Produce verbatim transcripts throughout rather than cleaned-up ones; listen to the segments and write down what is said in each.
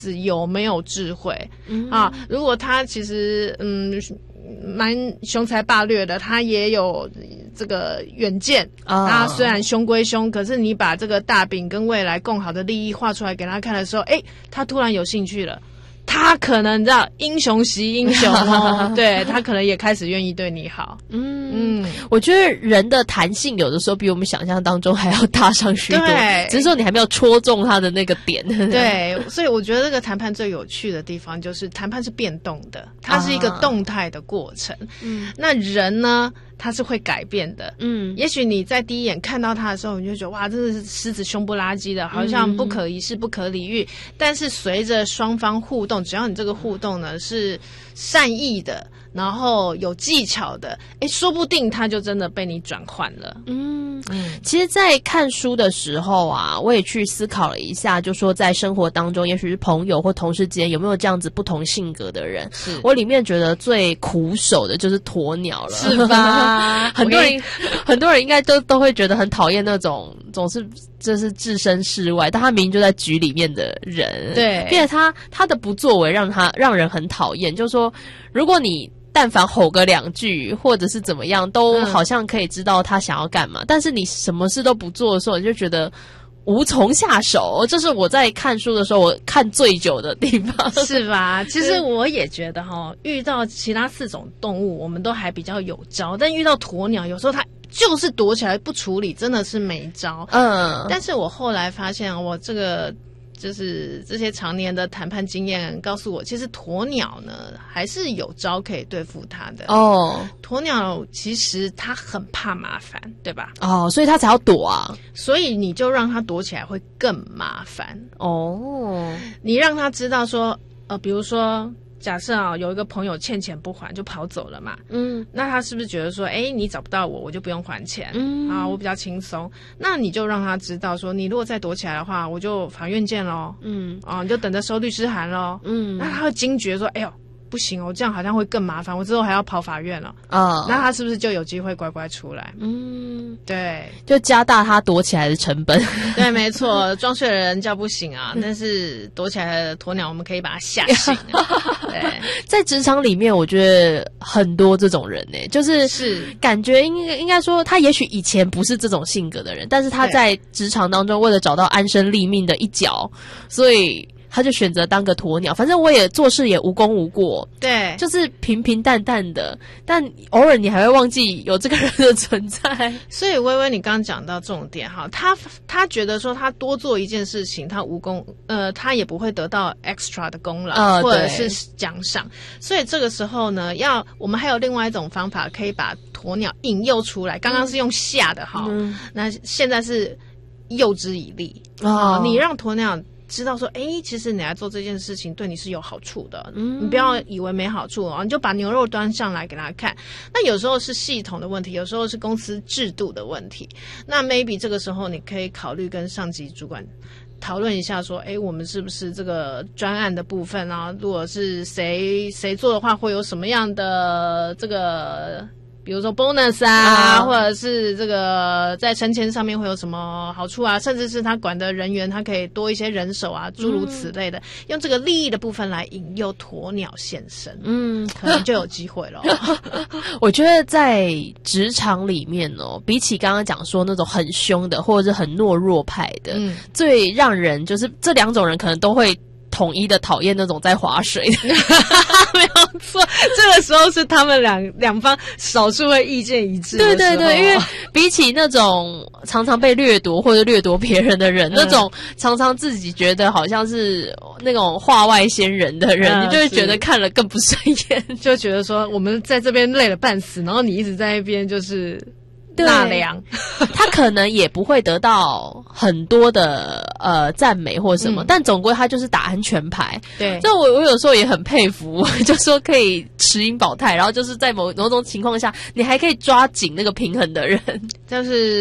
有没有智慧、 嗯、 啊？如果他其实嗯蛮雄才霸略的，他也有这个远见啊。他虽然凶归凶，可是你把这个大饼跟未来共好的利益画出来给他看的时候，哎，他突然有兴趣了。他可能你知道英雄惜英雄哦，对，他可能也开始愿意对你好。 嗯嗯，我觉得人的弹性有的时候比我们想象当中还要大上许多， 对， 只是说你还没有戳中他的那个点。 对，所以我觉得这个谈判最有趣的地方就是谈判是变动的，它是一个动态的过程。嗯、啊，那人呢？他是会改变的，嗯，也许你在第一眼看到他的时候，你就觉得哇，这是狮子凶不拉几的，好像不可一世、不可理喻。但是随着双方互动，只要你这个互动呢是善意的，然后有技巧的，诶，说不定他就真的被你转换了。嗯嗯， 其实在看书的时候啊，我也去思考了一下，就说在生活当中，也许是朋友或同事之间有没有这样子不同性格的人。是我里面觉得最苦手的就是鸵鸟了， 是吧？ 很多人很多人应该都都会觉得很讨厌那种总是就是置身事外，但他明明就在局里面的人。 对， 并且他他的不作为让他让人很讨厌，就是说如果你但凡吼个两句或者是怎么样，都好像可以知道他想要干嘛、嗯、但是你什么事都不做的时候，你就觉得无从下手。这是我在看书的时候我看最久的地方， 是吧？其实我也觉得齁，遇到其他四种动物我们都还比较有招，但遇到鸵鸟有时候它就是躲起来不处理，真的是没招。嗯，但是我后来发现我这个就是这些常年的谈判经验告诉我，其实鸵鸟呢还是有招可以对付它的。哦，鸵鸟其实它很怕麻烦，对吧？ 哦，所以它才要躲啊。 所以你就让它躲起来会更麻烦。哦，你让它知道说，呃，比如说假设啊，有一个朋友欠钱不还就跑走了嘛，嗯，那他是不是觉得说，哎，你找不到我，我就不用还钱，嗯，啊，我比较轻松。那你就让他知道说，你如果再躲起来的话，我就法院见咯，嗯，啊，你就等着收律师函咯，嗯，那他会惊觉说，哎呦，不行哦，这样好像会更麻烦，我之后还要跑法院了，啊，那他是不是就有机会乖乖出来？嗯，对， 就加大他躲起来的成本。 对，没错，装睡的人叫不醒啊，但是躲起来的鸵鸟，我们可以把它吓醒。对， 在职场里面，我觉得很多这种人呢、欸，就是是感觉应该应该说，他也许以前不是这种性格的人，但是他在职场当中为了找到安身立命的一角，所以他就选择当个鸵鸟，反正我也做事也无功无过， 对， 就是平平淡淡的，但偶尔你还会忘记有这个人的存在。 所以微微你刚刚讲到重点哈，他他觉得说他多做一件事情，他无功，呃，他也不会得到 extra 的功劳、呃、或者是奖赏，所以这个时候呢，要我们还有另外一种方法可以把鸵鸟引诱出来，刚刚是用吓的哈、嗯，那现在是诱之以利哦，你让鸵鸟知道说，诶，其实你来做这件事情对你是有好处的，嗯，你不要以为没好处哦，你就把牛肉端上来给他看。那有时候是系统的问题，有时候是公司制度的问题。那 maybe 这个时候你可以考虑跟上级主管讨论一下说，诶，我们是不是这个专案的部分啊，如果是谁谁做的话，会有什么样的这个比如说 bonus 啊，啊或者是这个在升迁上面会有什么好处啊，甚至是他管的人员他可以多一些人手啊，诸如此类的、嗯、用这个利益的部分来引诱鸵鸟现身，嗯，可能就有机会了。 我觉得在职场里面哦，比起刚刚讲说那种很凶的或者是很懦弱派的、嗯、最让人就是这两种人可能都会统一的讨厌那种在划水的。 没有错，这个时候是他们两两方少数会意见一致的时候。 对对对，因为比起那种常常被掠夺或者掠夺别人的人、嗯、那种常常自己觉得好像是那种话外仙人的人、嗯、你就会觉得看了更不顺眼， 就觉得说我们在这边累了半死，然后你一直在那边就是纳凉， 他可能也不会得到很多的呃赞美或什么、嗯、但总归他就是打安全牌。对，所以我我有时候也很佩服，就说可以持盈保泰，然后就是在某某种情况下你还可以抓紧那个平衡的人， 就是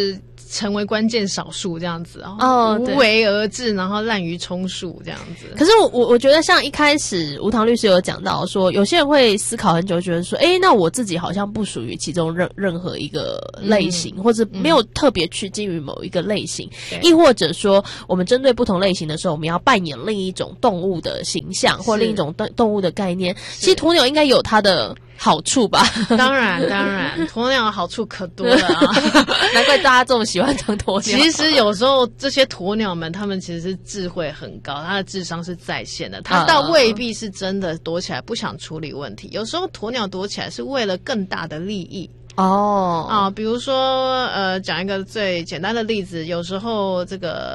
成为关键少数这样子哦，无为而治，然后滥竽充数这样子。 可是我我我觉得像一开始吴唐律师有讲到说，有些人会思考很久，觉得说，哎，那我自己好像不属于其中任任何一个类型，嗯、或者没有特别趋近于某一个类型，亦、嗯、或者说，我们针对不同类型的时候，我们要扮演另一种动物的形象或另一种动动物的概念。其实鸵鸟应该有它的好处吧？ 当然，当然，鸵鸟的好处可多了啊！ 难怪大家这么喜欢当鸵鸟。 其实有时候这些鸵鸟们，他们其实是智慧很高，他的智商是在线的，他倒未必是真的躲起来不想处理问题。有时候鸵鸟躲起来是为了更大的利益。 哦啊， 比如说，呃，讲一个最简单的例子，有时候这个